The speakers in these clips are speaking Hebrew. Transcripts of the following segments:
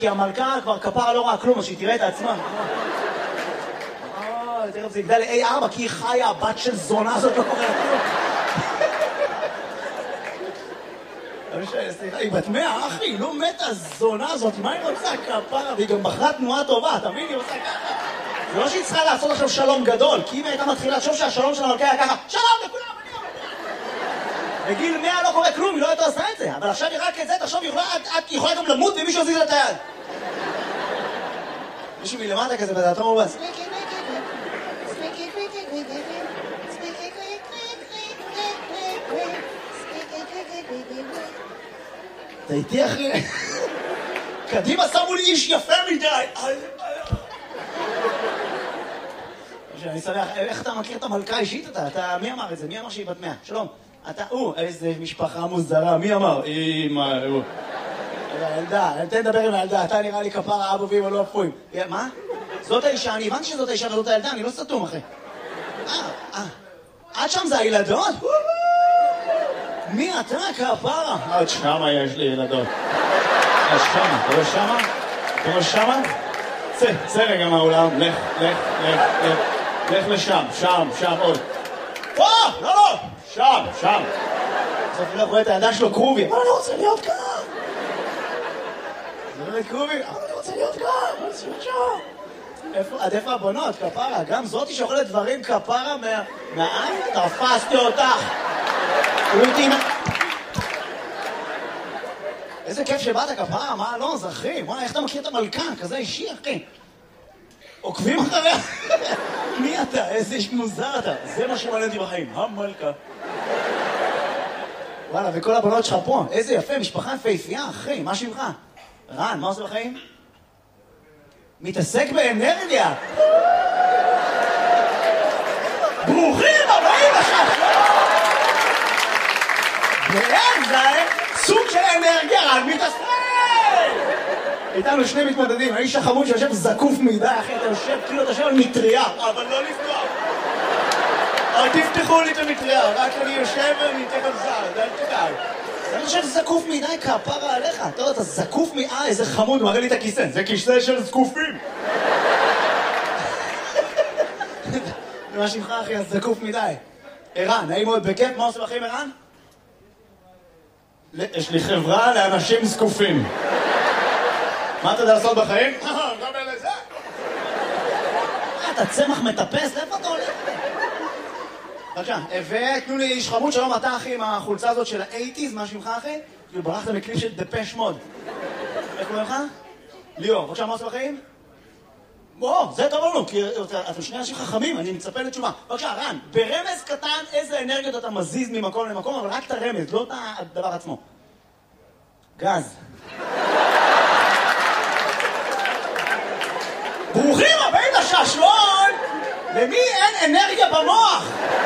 כי המלכה כבר כפרה לא ראה כלום, אז שהיא תראה את עצמה. תכף זה יגדל ל-A4, כי היא חיה, הבת של זונה הזאת לא קורה כלום. סליחה, היא בת 100, אחי, היא לא מתה הזונה הזאת, מה היא רוצה כפרה? והיא גם בחרה תנועה טובה, תבין? היא עושה ככה. זה לא שהיא צריכה לעשות עכשיו שלום גדול, כי אם הייתה מתחילה לחשוב שהשלום של המלכה היה ככה, שלום לכולם, בגיל 100 לא קורה כלום, היא לא הייתה עושה את זה, אבל עכשיו היא רק את זה, תחשוב, היא יכולה גם למות ומישהו עזיז את היד. מישהו מלמטה כזה בדעתו מובס. אתה איתי אחי? קדימה שמו לי איש יפה מדי. אני שמח, איך אתה מכיר את המלכה האישית אתה? מי אמר את זה? מי אמר שהיא בת 100? שלום. אתה, איזה משפחה מוזרה, מי אמר? ילדה, תן לדבר עם הילדה, אתה נראה לי כפרה אבו ואמא לא אפויים. מה? זאת האישה, אני הבנתי שזאת האישה וזאת הילדה, אני לא סתום אחי. עד שם זה הילדות? מי אתה כפרה? עד שמה יש לי ילדות. עד שמה, אתה רואה שמה? אתה רואה שמה? צא רגע מהאולם, לך לשם, שם עוד. לא, שם. בסוף אני לא רואה את הילדה שלו קרובי. אבל אני רוצה להיות כאן. זה לא קרובי, אבל אני רוצה להיות כאן. עד איפה הבנות, כפרה? גם זאתי שאוכלת דברים כפרה מהעין? תפסתי אותך. איזה כיף שבאת כפרה, מה לא, זה אחי? וואי, איך אתה מכיר את המלכה? כזה אישי, אחי. עוקבים אחריה? מי אתה? איזה איש מוזר אתה. זה מה שמעניין אותי בחיים, המלכה. וואלה, וכל הבנות שלך פה, איזה יפה, משפחה יפהפייה, אחי, מה שמך? רן, מה עושה בחיים? מתעסק באנרגיה. ברוכים הבאים עכשיו. ואין זה סוג של אנרגיה, רן מתעסק. איתנו שני מתמודדים, האיש החמוד שיושב זקוף מידי, אחי, אתה יושב כאילו אתה יושב על מטריה, אבל לא לפתוח. אל תפתחו לי את המטריה, רק אני יושב ואני תכף זר, אל תדאג. אני חושב זקוף מדי כפרה עליך, אתה יודע, אתה זקוף איזה חמוד, מראה לי את הכיסא, זה כיסא של זקופים. מה שמך אחי, אז זקוף מדי. ערן, נעים מאוד בכיף, מה עושה בחיים ערן? יש לי חברה לאנשים זקופים. מה אתה יודע לעשות בחיים? גם אלה זה. אתה צמח מטפס, איפה אתה הולך? בבקשה, ותנו לי איש חמוד, שלום אתה אחי עם החולצה הזאת של ה-80s, מה שמך אחי? כאילו ברחת מקליפ של דפש מוד. איך קוראים לך? ליאור, בבקשה, מה עושה בחיים? זה טוב לנו, כי אתם שני אנשים חכמים, אני מצפה לתשובה. בבקשה, רן, ברמז קטן איזה אנרגיות אתה מזיז ממקום למקום, אבל רק את הרמז, לא את הדבר עצמו. גז. ברוכים הבאים לשעשועון! למי אין אנרגיה במוח?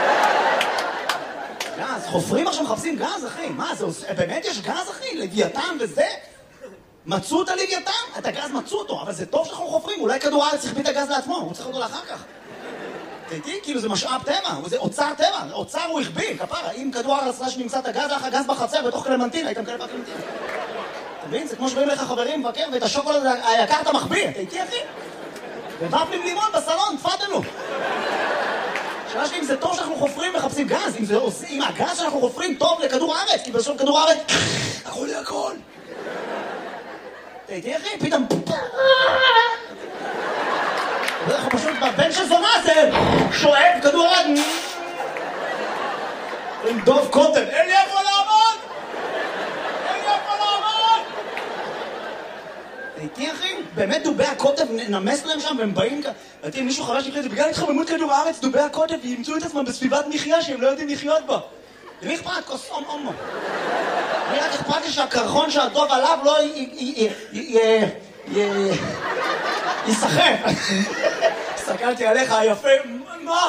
גז, חופרים עכשיו מחפשים גז, אחי. מה, זה באמת יש גז, אחי? לוויתן וזה? מצאו את הלוויתן? את הגז מצאו אותו, אבל זה טוב שאנחנו חופרים. אולי כדור הארץ צריך את הגז לעצמו, הוא צריך אותו לאחר כך. תראי, כאילו זה משאב טבע, זה אוצר טבע. אוצר הוא הכביל, כפרה. אם כדור הארץ ראה שנמצא את הגז, לך הגז בחצר בתוך קלמנטין, הייתם כאלה בקלמנטין. אתה מבין? זה כמו שבאים לך חברים מבקר, ואת השוקולד היקר אתה מחביא. אתה איתי, אחי? ובפלים לימון בסלון, תפדלו. שאלה שלי אם זה טוב שאנחנו חופרים מחפשים גז, אם הגז שאנחנו חופרים טוב לכדור הארץ, כי בסוף כדור הארץ, הכל יהיה הכל. תהייתי אחי, פתאום... אנחנו פשוט בבן של זונה זה שואב כדור הארץ. עם דוב קוטן, אין לי איפה לעמוד! אין לי איפה לעמוד! תהייתי אחי, באמת דובי הקוטב נמס להם שם והם באים כאן. ראיתי מישהו חבר שלי זה בגלל התחממות כדור הארץ, דובי הקוטב ימצאו את עצמם בסביבת מחיה שהם לא יודעים לחיות בה. למי אכפת? כוס אומו. אני רק אכפת לי שהקרחון שהדוב עליו לא יסחף. הסתכלתי עליך היפה, מה?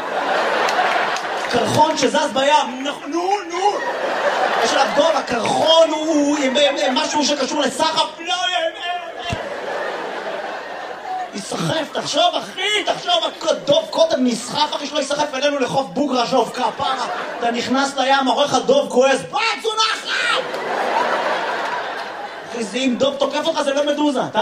קרחון שזז בים, נו. יש עליו דוב, הקרחון הוא משהו שקשור לסחף, לא יסחף, תחשוב אחי, דוב קודם נסחף אחי שלא יסחף אלינו לחוף בוגרשוב, כפרה, אתה נכנס לים, עורך הדוב כועס, בת זונה אחת! אם דוב תוקף אותך זה לא מדוזה.